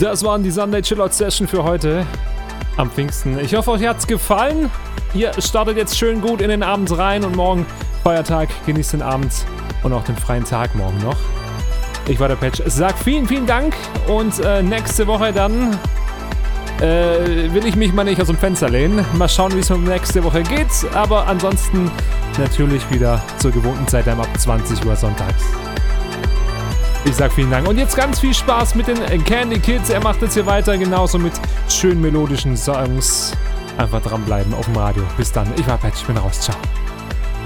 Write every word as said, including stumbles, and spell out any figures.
Das waren die Sunday Chillout Session für heute am Pfingsten. Ich hoffe, euch hat's gefallen. Ihr startet jetzt schön gut in den Abend rein und morgen Feiertag. Genießt den Abend und auch den freien Tag morgen noch. Ich war der Patch. Sag vielen, vielen Dank und äh, nächste Woche dann äh, will ich mich mal nicht aus dem Fenster lehnen. Mal schauen, wie es nächste Woche geht. Aber ansonsten natürlich wieder zur gewohnten Zeit ab zwanzig Uhr sonntags. Ich sag vielen Dank und jetzt ganz viel Spaß mit den Candy Kids. Er macht jetzt hier weiter, genauso mit schön melodischen Songs. Einfach dranbleiben auf dem Radio. Bis dann. Ich war Patch, ich bin raus. Ciao.